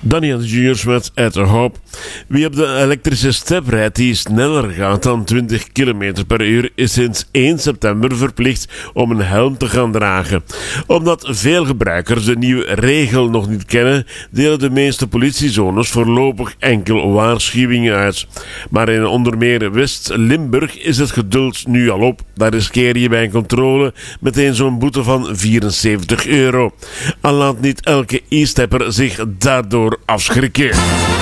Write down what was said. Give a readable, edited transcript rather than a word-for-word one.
Daniel Juniors met At the Hop. Wie op de elektrische step rijdt die sneller gaat dan 20 km per uur is sinds 1 september verplicht om een helm te gaan dragen. Omdat veel gebruikers de nieuwe regel nog niet kennen, delen de meeste politiezones voorlopig enkel waarschuwingen uit. Maar in onder meer West-Limburg is het geduld nu al op. Daar riskeer je bij een controle meteen zo'n boete van €74. Al laat niet elke e-stepper zich daardoor afschrikken.